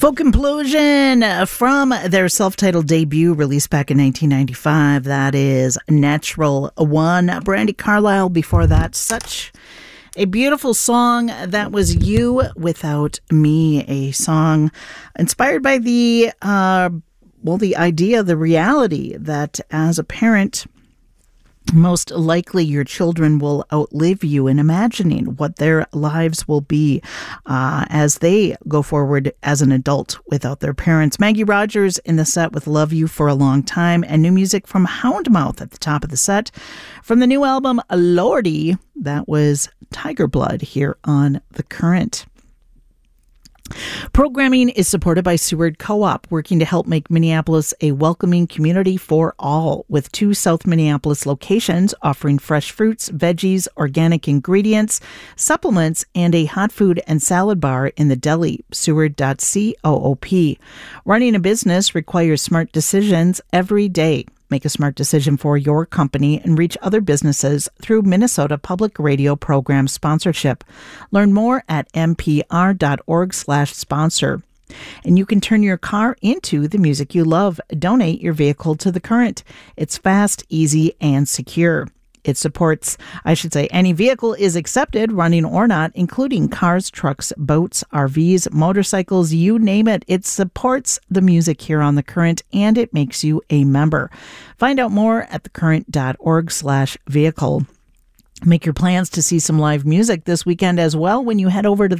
Folk Implosion from their self-titled debut released back in 1995. That is Natural One. Brandi Carlile before that. Such a beautiful song. That was You Without Me, a song inspired by the idea, the reality that as a parent, most likely your children will outlive you in imagining what their lives will be as they go forward as an adult without their parents. Maggie Rogers in the set with Love You for a Long Time, and new music from Houndmouth at the top of the set. From the new album Lordy, that was Tiger Blood here on The Current. Programming is supported by Seward Co-op, working to help make Minneapolis a welcoming community for all, with 2 South Minneapolis locations offering fresh fruits, veggies, organic ingredients, supplements, and a hot food and salad bar in the deli, seward.coop. Running a business requires smart decisions every day. Make a smart decision for your company and reach other businesses through Minnesota Public Radio program sponsorship. Learn more at mpr.org/sponsor. And you can turn your car into the music you love. Donate your vehicle to The Current. It's fast, easy, and secure. It supports, any vehicle is accepted, running or not, including cars, trucks, boats, RVs, motorcycles, you name it. It supports the music here on The Current, and it makes you a member. Find out more at thecurrent.org/vehicle. Make your plans to see some live music this weekend as well when you head over to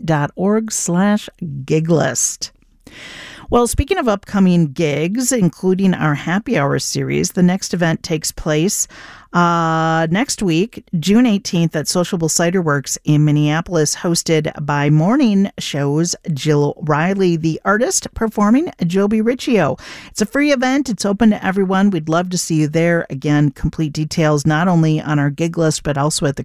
thecurrent.org/giglist. Well, speaking of upcoming gigs, including our Happy Hour series, the next event takes place next week, June 18th at Sociable Cider Works in Minneapolis, hosted by morning show's Jill Riley, the artist performing Joby Riccio. It's a free event. It's open to everyone. We'd love to see you there. Again, complete details not only on our gig list, but also at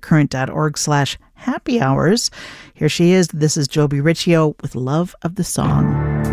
thecurrent.org/happy hours. Here she is. This is Joby Riccio with Love of the Song.